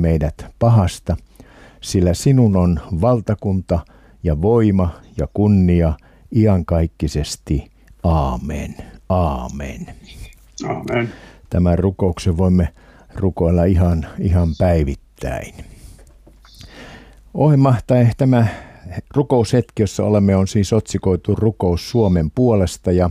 meidät pahasta, sillä sinun on valtakunta ja voima ja kunnia iankaikkisesti. Aamen. Aamen. Aamen. Tämän rukouksen voimme rukoilla ihan päivittäin. Ohjelma tai tämä rukoushetki, jossa olemme, on siis otsikoitu Rukous Suomen puolesta, ja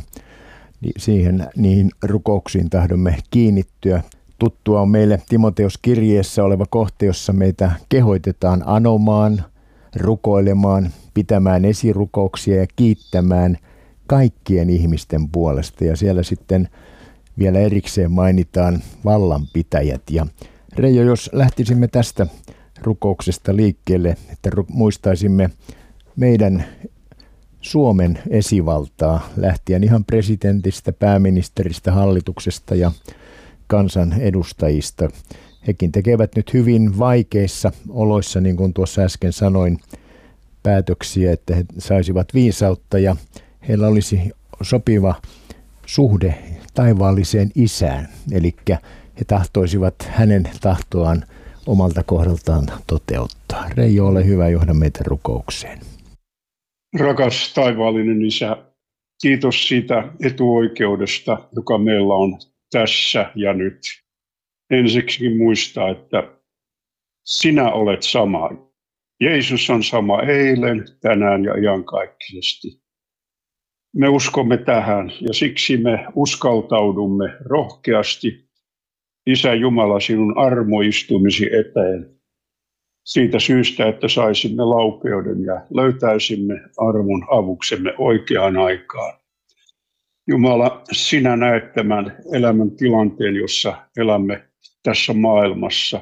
niihin rukouksiin tahdomme kiinnittyä. Tuttua on meille Timoteus-kirjeessä oleva kohta, jossa meitä kehoitetaan anomaan, rukoilemaan, pitämään esirukouksia ja kiittämään kaikkien ihmisten puolesta. Ja siellä sitten vielä erikseen mainitaan vallanpitäjät. Ja Reijo, jos lähtisimme tästä rukouksesta liikkeelle, että muistaisimme meidän Suomen esivaltaa lähtien ihan presidentistä, pääministeristä, hallituksesta ja kansan edustajista. Hekin tekevät nyt hyvin vaikeissa oloissa, niin kuin tuossa äsken sanoin, päätöksiä, että he saisivat viisautta ja heillä olisi sopiva suhde taivaalliseen Isään. Eli he tahtoisivat hänen tahtoaan omalta kohdaltaan toteuttaa. Reijo, ole hyvä, johda meitä rukoukseen. Rakas taivaallinen Isä, kiitos siitä etuoikeudesta, joka meillä on tässä ja nyt. Ensiksi muistaa, että sinä olet sama. Jeesus on sama eilen, tänään ja iankaikkisesti. Me uskomme tähän ja siksi me uskaltaudumme rohkeasti, Isä Jumala, sinun armoistumisi eteen. Siitä syystä, että saisimme laupeuden ja löytäisimme armon avuksemme oikeaan aikaan. Jumala, sinä näet tämän elämän tilanteen, jossa elämme tässä maailmassa.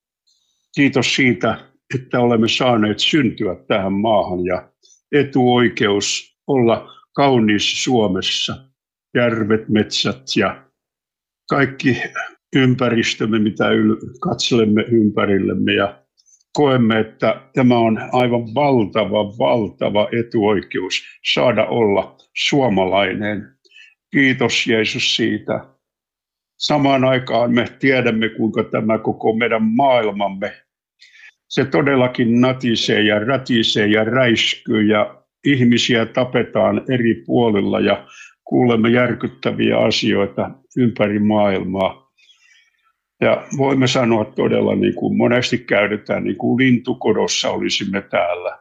Kiitos siitä, että olemme saaneet syntyä tähän maahan ja etuoikeus olla kauniissa Suomessa. Järvet, metsät ja kaikki ympäristömme, mitä katselemme ympärillemme ja koemme, että tämä on aivan valtava etuoikeus saada olla suomalainen. Kiitos Jeesus siitä. Samaan aikaan me tiedämme, kuinka tämä koko meidän maailmamme, se todellakin natisee ja rätisee ja räiskyy ja ihmisiä tapetaan eri puolilla ja kuulemme järkyttäviä asioita ympäri maailmaa. Ja voimme sanoa todella, niin kuin monesti käytetään, niin kuin lintukodossa olisimme täällä.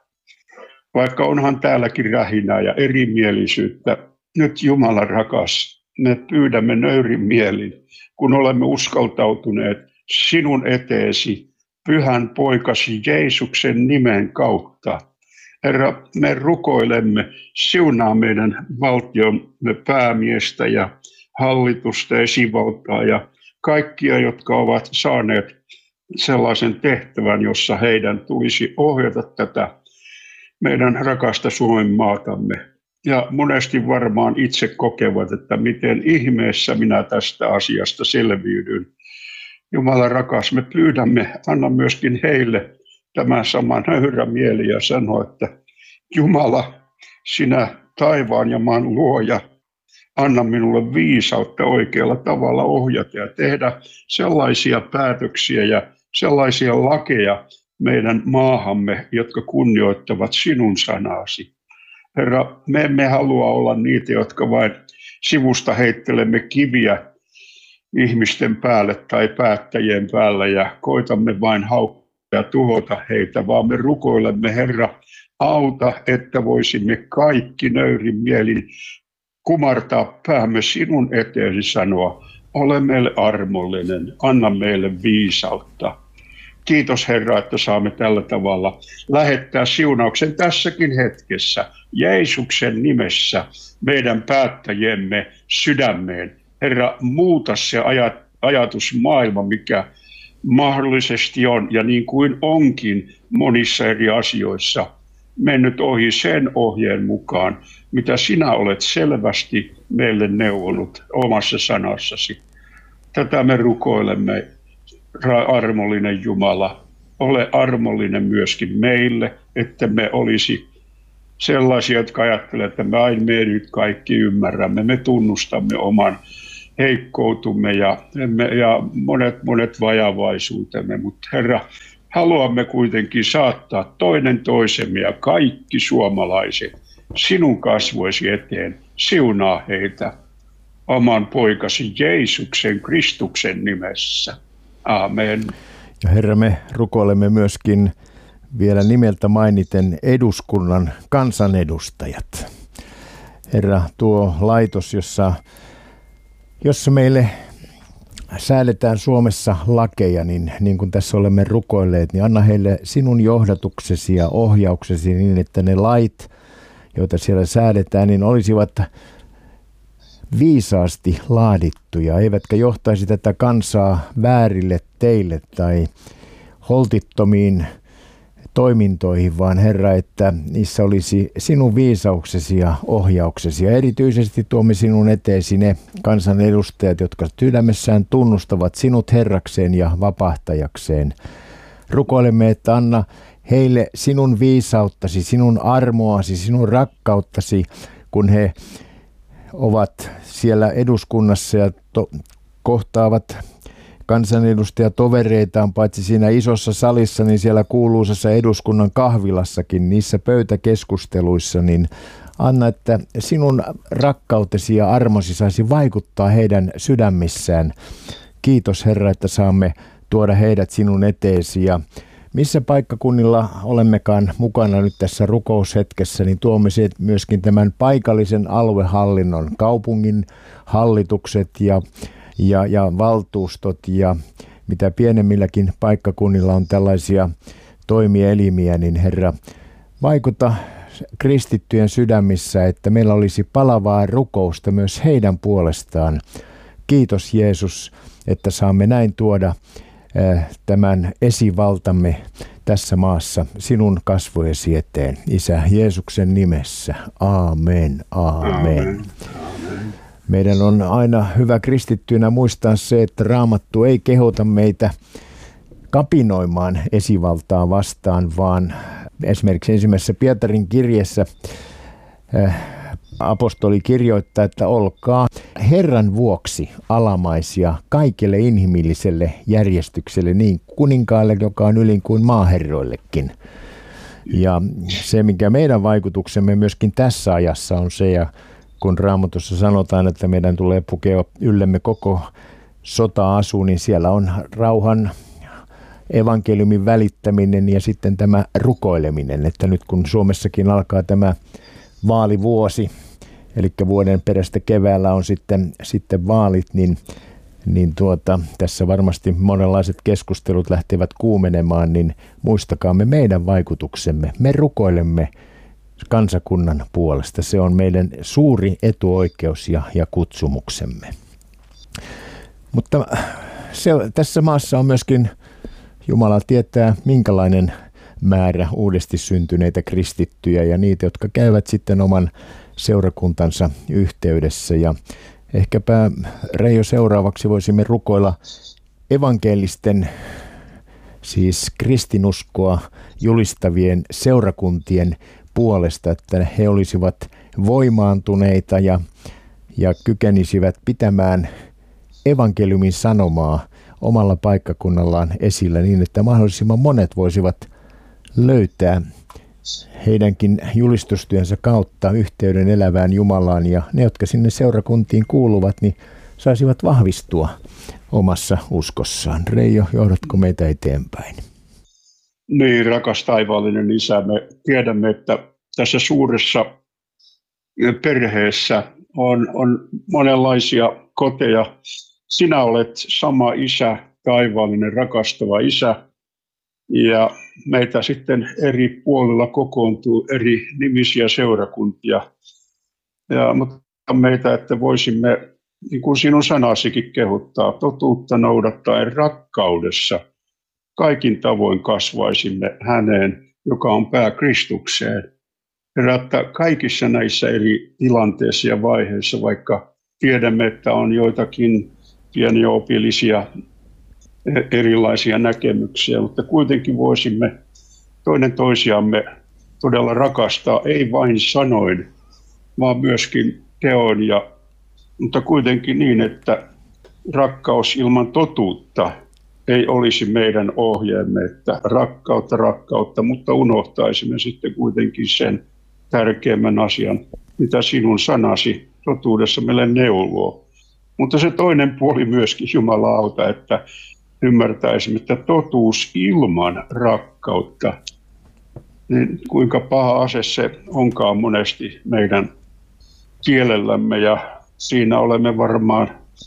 Vaikka onhan täälläkin rähinää ja erimielisyyttä, nyt Jumala rakas, me pyydämme nöyrin mielin, kun olemme uskaltautuneet sinun eteesi, pyhän poikasi Jeesuksen nimen kautta. Herra, me rukoilemme, siunaa meidän valtiomme päämiestä ja hallitusta, esivaltaa ja kaikkia, jotka ovat saaneet sellaisen tehtävän, jossa heidän tulisi ohjata tätä meidän rakasta Suomen maatamme. Ja monesti varmaan itse kokevat, että miten ihmeessä minä tästä asiasta selviydyn. Jumala rakas, me pyydämme, anna myöskin heille tämä sama nöyrä mieli ja sano, että Jumala, sinä taivaan ja maan luoja, anna minulle viisautta oikealla tavalla ohjata ja tehdä sellaisia päätöksiä ja sellaisia lakeja meidän maahamme, jotka kunnioittavat sinun sanasi. Herra, me emme halua olla niitä, jotka vain sivusta heittelemme kiviä ihmisten päälle tai päättäjien päälle ja koitamme vain haukkaa ja tuhota heitä, vaan me rukoilemme, Herra, auta, että voisimme kaikki nöyrin mielin kumartaa päämme sinun eteesi sanoa, ole meille armollinen, anna meille viisautta. Kiitos Herra, että saamme tällä tavalla lähettää siunauksen tässäkin hetkessä, Jeesuksen nimessä, meidän päättäjiemme sydämeen. Herra, muuta se ajatusmaailma, mikä mahdollisesti on, ja niin kuin onkin monissa eri asioissa, mennyt ohi sen ohjeen mukaan, mitä sinä olet selvästi meille neuvonut omassa sanassasi. Tätä me rukoilemme, armollinen Jumala. Ole armollinen myöskin meille, että me olisi sellaisia, jotka ajattelevat, että me nyt kaikki ymmärrämme. Me tunnustamme oman heikkoutumme ja monet vajavaisuutemme, mutta Herra, haluamme kuitenkin saattaa toinen toisemme ja kaikki suomalaiset sinun kasvoisi eteen. Siunaa heitä oman poikasi Jeesuksen Kristuksen nimessä. Amen. Ja Herra, me rukoilemme myöskin vielä nimeltä mainiten eduskunnan kansanedustajat. Herra, tuo laitos, jossa meille säädetään Suomessa lakeja, niin kuin tässä olemme rukoilleet, niin anna heille sinun johdatuksesi ja ohjauksesi niin, että ne lait, joita siellä säädetään, niin olisivat viisaasti laadittuja, eivätkä johtaisi tätä kansaa väärille teille tai holtittomiin toimintoihin, vaan Herra, että niissä olisi sinun viisauksesi ja ohjauksesi. Ja erityisesti tuomme sinun eteesi ne kansanedustajat, jotka sydämessään tunnustavat sinut Herrakseen ja vapahtajakseen. Rukoilemme, että anna heille sinun viisauttasi, sinun armoasi, sinun rakkauttasi, kun he ovat siellä eduskunnassa ja kohtaavat kansanedustajatovereitaan paitsi siinä isossa salissa, niin siellä kuuluisassa eduskunnan kahvilassakin, niissä pöytäkeskusteluissa, niin anna, että sinun rakkautesi ja armosi saisi vaikuttaa heidän sydämissään. Kiitos Herra, että saamme tuoda heidät sinun eteesi ja missä paikkakunnilla olemmekaan mukana nyt tässä rukoushetkessä, niin tuomme myöskin tämän paikallisen aluehallinnon, kaupungin hallitukset ja valtuustot ja mitä pienemmilläkin paikkakunnilla on tällaisia toimielimiä, niin Herra, vaikuta kristittyjen sydämissä, että meillä olisi palavaa rukousta myös heidän puolestaan. Kiitos Jeesus, että saamme näin tuoda tämän esivaltamme tässä maassa sinun kasvojesi eteen. Isä Jeesuksen nimessä. Aamen. Aamen. Meidän on aina hyvä kristittyinä muistaa se, että Raamattu ei kehota meitä kapinoimaan esivaltaa vastaan, vaan esimerkiksi ensimmäisessä Pietarin kirjeessä apostoli kirjoittaa, että olkaa Herran vuoksi alamaisia kaikille inhimilliselle järjestykselle, niin kuninkaalle, joka on ylin kuin maaherroillekin. Ja se, mikä meidän vaikutuksemme myöskin tässä ajassa on se, ja kun Raamatussa sanotaan, että meidän tulee pukea yllemme koko sota-asu, niin siellä on rauhan evankeliumin välittäminen ja sitten tämä rukoileminen, että nyt kun Suomessakin alkaa tämä vaalivuosi, eli vuoden perästä keväällä on sitten vaalit, niin tässä varmasti monenlaiset keskustelut lähtevät kuumenemaan, niin muistakaamme meidän vaikutuksemme. Me rukoilemme kansakunnan puolesta. Se on meidän suuri etuoikeus ja kutsumuksemme. Mutta tässä maassa on myöskin, Jumala tietää, minkälainen määrä uudesti syntyneitä kristittyjä ja niitä, jotka käyvät sitten oman seurakuntansa yhteydessä. Ja ehkäpä Reijo seuraavaksi voisimme rukoilla evankelisten, siis kristinuskoa julistavien seurakuntien puolesta, että he olisivat voimaantuneita ja kykenisivät pitämään evankeliumin sanomaa omalla paikkakunnallaan esillä niin, että mahdollisimman monet voisivat löytää heidänkin julistustyönsä kautta yhteyden elävään Jumalaan, ja ne, jotka sinne seurakuntiin kuuluvat, niin saisivat vahvistua omassa uskossaan. Reijo, johdatko meitä eteenpäin? Niin, rakas taivaallinen Isä, me tiedämme, että tässä suuressa perheessä on monenlaisia koteja. Sinä olet sama Isä, taivaallinen, rakastava Isä, ja meitä sitten eri puolilla kokoontuu eri nimisiä seurakuntia. Mutta meitä, että voisimme, niin kuin sinun sanasikin kehottaa, totuutta noudattaen rakkaudessa kaikin tavoin kasvaisimme häneen, joka on pää Kristukseen. Herra, että kaikissa näissä eri tilanteissa ja vaiheissa, vaikka tiedämme, että on joitakin pieniä opillisia erilaisia näkemyksiä, mutta kuitenkin voisimme toinen toisiamme todella rakastaa, ei vain sanoin, vaan myöskin teon ja mutta kuitenkin niin, että rakkaus ilman totuutta ei olisi meidän ohjeemme, että rakkautta, mutta unohtaisimme sitten kuitenkin sen tärkeimmän asian, mitä sinun sanasi totuudessa meille neuvoo. Mutta se toinen puoli myöskin, jumalauta, että ymmärtäisimme, että totuus ilman rakkautta, niin kuinka paha ase se onkaan monesti meidän kielellämme, ja siinä olemme varmaan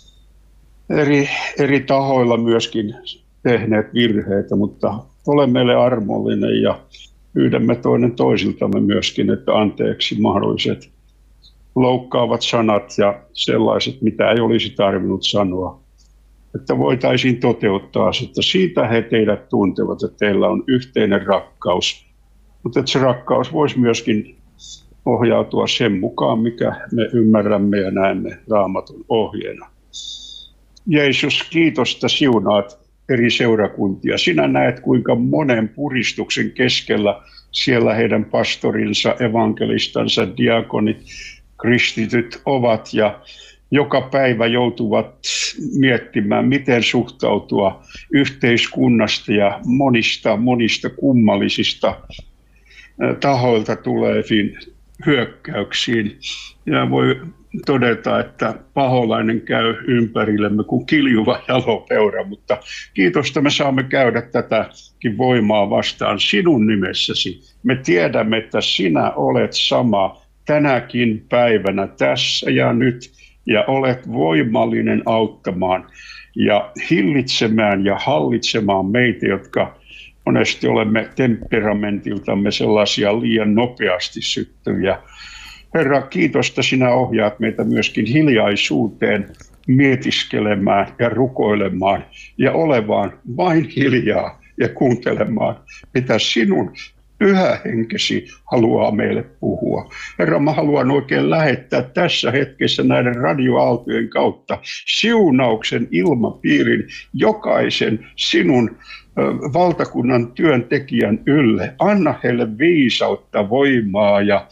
eri tahoilla myöskin tehneet virheitä, mutta ole meille armollinen ja pyydämme toinen toisiltamme myöskin, että anteeksi mahdolliset loukkaavat sanat ja sellaiset, mitä ei olisi tarvinnut sanoa, että voitaisiin toteuttaa, että siitä he teidät tuntevat, että teillä on yhteinen rakkaus, mutta että se rakkaus voisi myöskin ohjautua sen mukaan, mikä me ymmärrämme ja näemme Raamatun ohjeena. Jeesus, kiitos, että siunaat eri seurakuntia. Sinä näet, kuinka monen puristuksen keskellä siellä heidän pastorinsa, evankelistansa, diakonit, kristityt ovat ja joka päivä joutuvat miettimään, miten suhtautua yhteiskunnasta ja monista kummallisista tahoilta tuleviin hyökkäyksiin. Ja voi todeta, että paholainen käy ympärillemme kuin kiljuva jalopeura, mutta kiitos, että me saamme käydä tätäkin voimaa vastaan sinun nimessäsi. Me tiedämme, että sinä olet sama tänäkin päivänä, tässä ja nyt, ja olet voimallinen auttamaan ja hillitsemään ja hallitsemaan meitä, jotka monesti olemme temperamentiltamme sellaisia liian nopeasti syttyviä. Herra, kiitos, että sinä ohjaat meitä myöskin hiljaisuuteen mietiskelemään ja rukoilemaan ja olevaan vain hiljaa ja kuuntelemaan, mitä sinun pyhä henkesi haluaa meille puhua. Herra, mä haluan oikein lähettää tässä hetkessä näiden radioaaltojen kautta siunauksen ilmapiirin jokaisen sinun valtakunnan työntekijän ylle. Anna heille viisautta, voimaa ja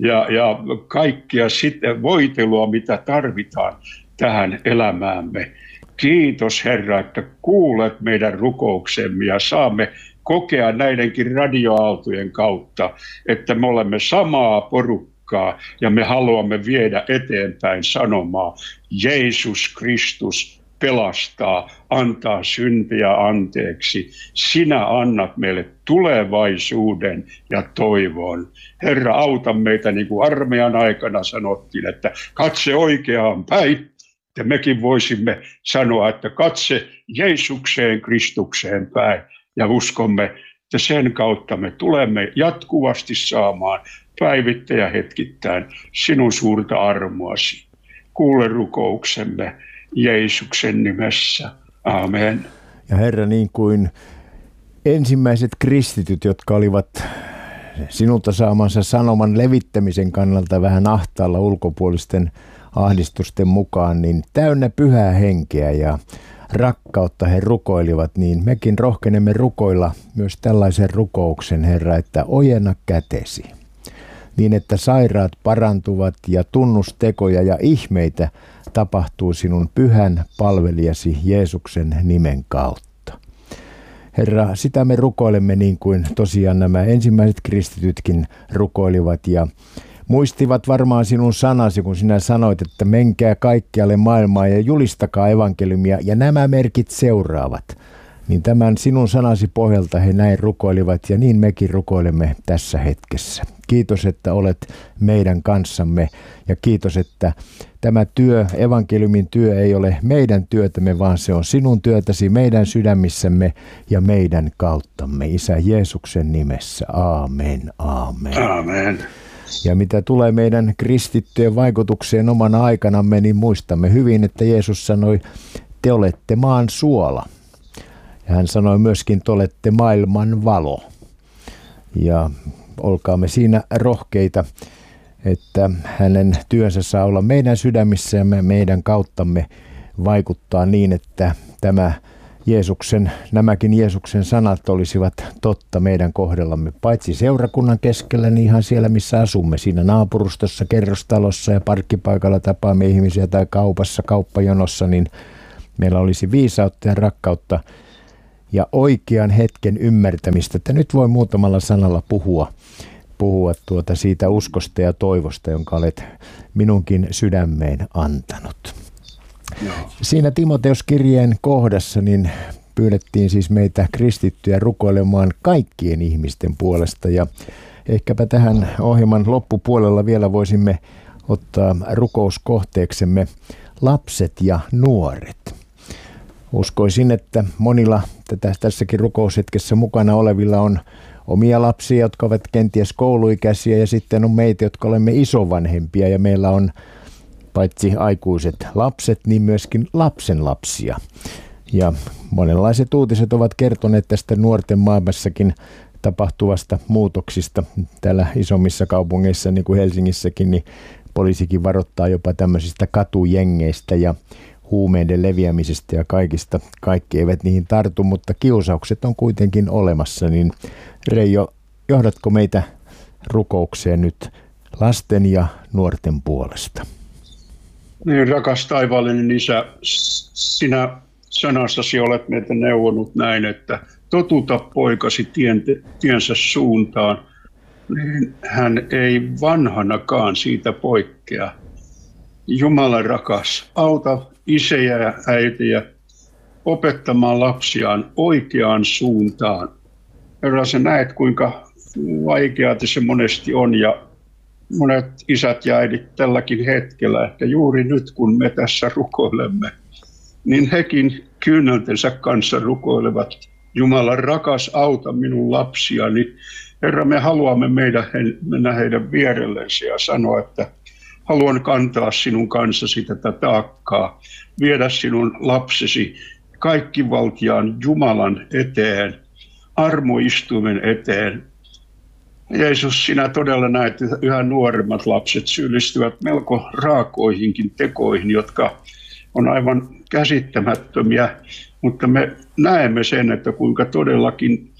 kaikkia sitten voitelua, mitä tarvitaan tähän elämäämme. Kiitos, Herra, että kuulet meidän rukouksemme ja saamme kokea näidenkin radioaaltojen kautta, että me olemme samaa porukkaa ja me haluamme viedä eteenpäin sanomaa. Jeesus Kristus pelastaa, antaa syntiä anteeksi. Sinä annat meille tulevaisuuden ja toivon. Herra, auta meitä, niin kuin armeijan aikana sanottiin, että katse oikeaan päin. Ja mekin voisimme sanoa, että katse Jeesukseen, Kristukseen päin. Ja uskomme, että sen kautta me tulemme jatkuvasti saamaan päivittäin ja hetkittäin sinun suurta armoasi. Kuule rukouksemme Jeesuksen nimessä. Amen. Ja Herra, niin kuin ensimmäiset kristityt, jotka olivat sinulta saamansa sanoman levittämisen kannalta vähän ahtaalla ulkopuolisten ahdistusten mukaan, niin täynnä pyhää henkeä ja rakkautta he rukoilivat, niin mekin rohkenemme rukoilla myös tällaisen rukouksen, Herra, että ojenna kätesi, niin että sairaat parantuvat ja tunnustekoja ja ihmeitä tapahtuu sinun pyhän palvelijasi Jeesuksen nimen kautta. Herra, sitä me rukoilemme niin kuin tosiaan nämä ensimmäiset kristitytkin rukoilivat ja muistivat varmaan sinun sanasi, kun sinä sanoit, että menkää kaikkialle maailmaan ja julistakaa evankeliumia ja nämä merkit seuraavat. Niin tämän sinun sanasi pohjalta he näin rukoilivat ja niin mekin rukoilemme tässä hetkessä. Kiitos, että olet meidän kanssamme ja kiitos, että tämä työ, evankeliumin työ ei ole meidän työtämme, vaan se on sinun työtäsi meidän sydämissämme ja meidän kauttamme. Isä Jeesuksen nimessä. Aamen. Aamen. Amen. Ja mitä tulee meidän kristittyjen vaikutukseen omana aikanamme, niin muistamme hyvin, että Jeesus sanoi, te olette maan suola. Ja hän sanoi myöskin, te olette maailman valo. Ja olkaamme siinä rohkeita, että hänen työnsä saa olla meidän sydämissämme, meidän kauttamme vaikuttaa niin, että tämä nämäkin Jeesuksen sanat olisivat totta meidän kohdallamme, paitsi seurakunnan keskellä, niin ihan siellä, missä asumme, siinä naapurustossa, kerrostalossa ja parkkipaikalla tapaamme ihmisiä tai kaupassa, kauppajonossa, niin meillä olisi viisautta ja rakkautta ja oikean hetken ymmärtämistä, että nyt voi muutamalla sanalla puhua siitä uskosta ja toivosta, jonka olet minunkin sydämeen antanut. Joo. Siinä Timoteus-kirjeen kohdassa niin pyydettiin siis meitä kristittyjä rukoilemaan kaikkien ihmisten puolesta, ja ehkäpä tähän ohjelman loppupuolella vielä voisimme ottaa rukouskohteeksemme lapset ja nuoret. Uskoisin, että monilla tässäkin rukoushetkessä mukana olevilla on omia lapsia, jotka ovat kenties kouluikäisiä, ja sitten on meitä, jotka olemme isovanhempia, ja meillä on paitsi aikuiset lapset, niin myöskin lapsenlapsia. Ja monenlaiset uutiset ovat kertoneet tästä nuorten maailmassakin tapahtuvasta muutoksista. Täällä isommissa kaupungeissa, niin kuin Helsingissäkin, niin poliisikin varoittaa jopa tämmöisistä katujengeistä ja huumeiden leviämisestä ja kaikista. Kaikki eivät niihin tartu, mutta kiusaukset on kuitenkin olemassa. Niin Reijo, johdatko meitä rukoukseen nyt lasten ja nuorten puolesta? Niin, rakas taivaallinen Isä, sinä sanassasi olet meitä neuvonut näin, että totuta poikasi tiensä suuntaan, niin hän ei vanhanakaan siitä poikkea. Jumala rakas, auta isejä ja äitejä opettamaan lapsiaan oikeaan suuntaan. Herra, sä näet, kuinka vaikeaa se monesti on, ja monet isät ja äidit tälläkin hetkellä, ehkä juuri nyt kun me tässä rukoilemme, niin hekin kyyneltensä kanssa rukoilevat. Jumala rakas, auta minun lapsiani. Herra, me haluamme mennä heidän vierellensä ja sanoa, että haluan kantaa sinun kanssasi tätä taakkaa, viedä sinun lapsesi kaikkivaltiaan Jumalan eteen, armoistuimen eteen. Jeesus, sinä todella näet, että yhä nuoremmat lapset syyllistyvät melko raakoihinkin tekoihin, jotka on aivan käsittämättömiä, mutta me näemme sen, että kuinka todellakin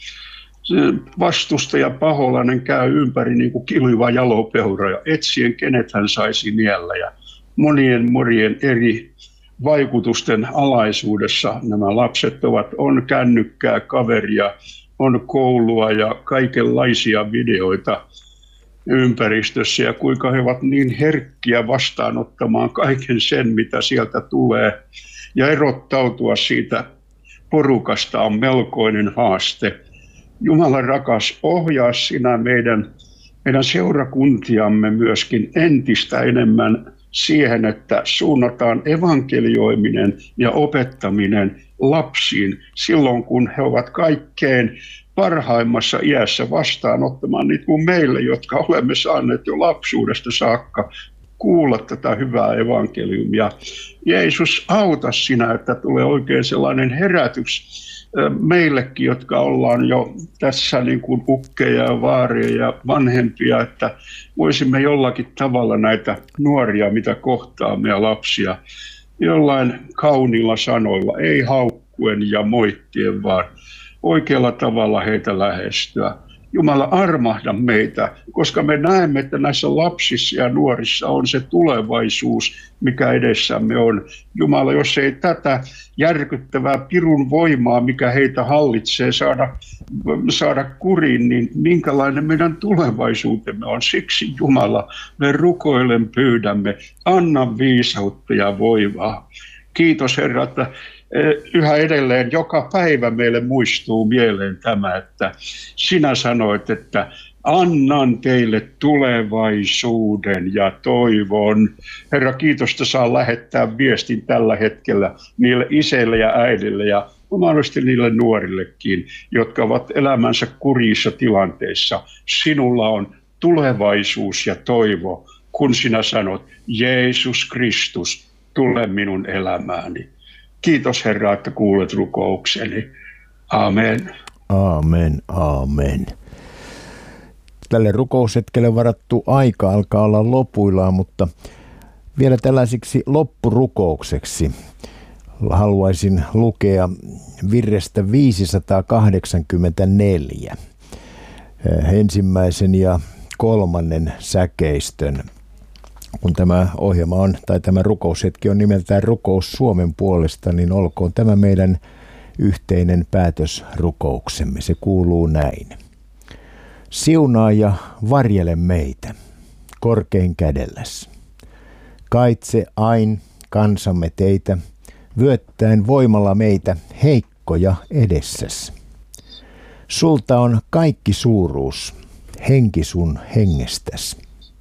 vastustaja paholainen käy ympäri niin kuin kiljuva jalopeura ja etsien kenet hän saisi niellä, ja monien eri vaikutusten alaisuudessa nämä lapset on kännykkää, kaveria, on koulua ja kaikenlaisia videoita ympäristössä, ja kuinka he ovat niin herkkiä vastaanottamaan kaiken sen, mitä sieltä tulee, ja erottautua siitä porukasta on melkoinen haaste. Jumala rakas, ohjaa sinä meidän seurakuntiamme myöskin entistä enemmän siihen, että suunnataan evankelioiminen ja opettaminen lapsiin silloin, kun he ovat kaikkein parhaimmassa iässä vastaanottamaan niitä kuin meille, jotka olemme saaneet jo lapsuudesta saakka kuulla tätä hyvää evankeliumia. Jeesus, auta sinä, että tulee oikein sellainen herätys meillekin, jotka ollaan jo tässä niin kuin ukkeja ja vaaria ja vanhempia, että voisimme jollakin tavalla näitä nuoria, mitä kohtaamme ja lapsia, jollain kauniilla sanoilla, ei haukkuen ja moittien, vaan oikealla tavalla heitä lähestyä. Jumala, armahda meitä, koska me näemme, että näissä lapsissa ja nuorissa on se tulevaisuus, mikä edessämme on. Jumala, jos ei tätä järkyttävää pirun voimaa, mikä heitä hallitsee, saada kuriin, niin minkälainen meidän tulevaisuutemme on. Siksi, Jumala, me rukoilen pyydämme, anna viisautta ja voimaa. Kiitos, Herra, että yhä edelleen joka päivä meille muistuu mieleen tämä, että sinä sanoit, että annan teille tulevaisuuden ja toivon. Herra, kiitos, että saa lähettää viestin tällä hetkellä niille isille ja äidille ja mahdollisesti niille nuorillekin, jotka ovat elämänsä kurjissa tilanteissa. Sinulla on tulevaisuus ja toivo, kun sinä sanot, Jeesus Kristus, tule minun elämääni. Kiitos, Herra, että kuulet rukoukseni. Amen. Amen, amen. Tälle rukoushetkelle varattu aika alkaa olla lopuillaan, mutta vielä tällaisiksi loppurukoukseksi haluaisin lukea virrestä 584, ensimmäisen ja kolmannen säkeistön. Kun tämä ohjelma on, tai tämä rukoushetki on nimeltään Rukous Suomen puolesta, niin olkoon tämä meidän yhteinen päätösrukouksemme. Se kuuluu näin. Siunaa ja varjele meitä korkein kädelläs. Kaitse ain kansamme teitä, vyöttäen voimalla meitä heikkoja edessäs. Sulta on kaikki suuruus, henki sun hengestäs.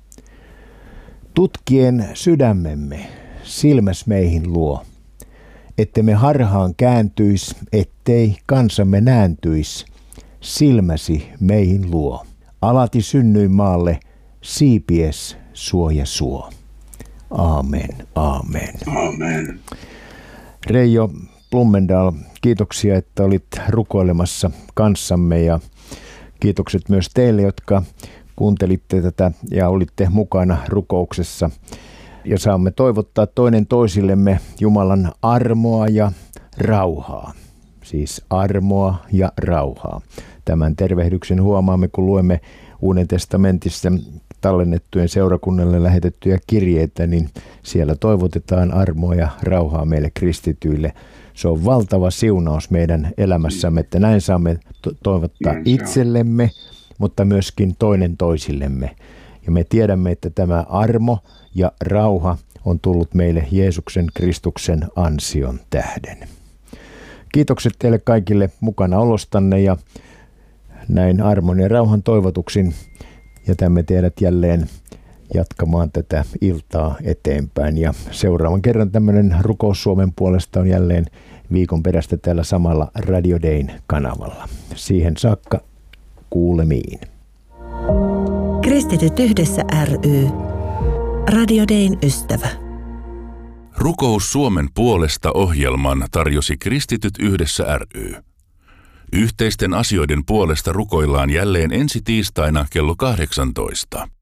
Tutkien sydämemme, silmäs meihin luo, ettemme harhaan kääntyis, ettei kansamme nääntyis, silmäsi meihin luo. Alati synnyin maalle, siipies suoja suo. Aamen, aamen. Aamen. Reijo Blumendahl, kiitoksia, että olit rukoilemassa kanssamme ja kiitokset myös teille, jotka kuuntelitte tätä ja olitte mukana rukouksessa. Ja saamme toivottaa toinen toisillemme Jumalan armoa ja rauhaa. Siis armoa ja rauhaa. Tämän tervehdyksen huomaamme, kun luemme Uuden testamentissa tallennettujen seurakunnalle lähetettyjä kirjeitä, niin siellä toivotetaan armoa ja rauhaa meille kristityille. Se on valtava siunaus meidän elämässämme, että näin saamme toivottaa itsellemme, mutta myöskin toinen toisillemme. Ja me tiedämme, että tämä armo ja rauha on tullut meille Jeesuksen Kristuksen ansion tähden. Kiitokset teille kaikille mukana olostanne ja näin armon ja rauhan toivotuksin jätämme teidät jälleen jatkamaan tätä iltaa eteenpäin. Ja seuraavan kerran tämmöinen Rukous Suomen puolesta on jälleen viikon perästä täällä samalla Radio Dayn kanavalla. Siihen saakka kuulemiin. Kristityt yhdessä ry. Radio Dayn ystävä. Rukous Suomen puolesta -ohjelman tarjosi Kristityt yhdessä ry. Yhteisten asioiden puolesta rukoillaan jälleen ensi tiistaina kello 18.